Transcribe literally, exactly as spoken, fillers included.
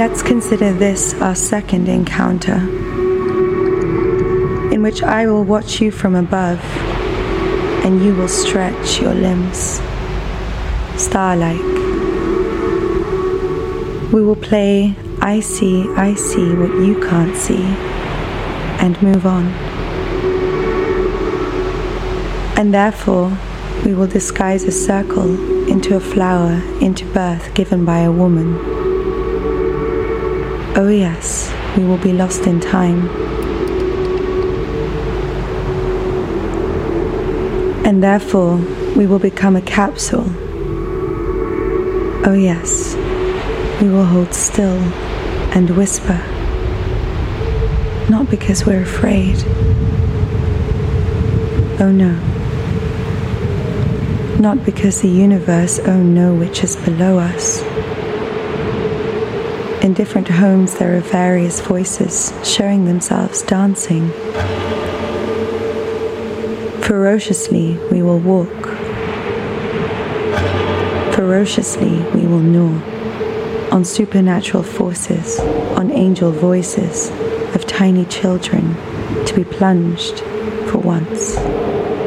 Let's consider this our second encounter, in which I will watch you from above, and you will stretch your limbs, star-like. We will play I see, I see what you can't see, and move on. And therefore, we will disguise a circle into a flower into birth given by a woman. Oh yes, we will be lost in time. And therefore, we will become a capsule. Oh yes, we will hold still and whisper. Not because we're afraid. Oh no. Not because the universe, oh no, which is below us. In different homes there are various voices showing themselves dancing. Ferociously we will walk. Ferociously we will gnaw on supernatural forces, on angel voices of tiny children to be plunged for once.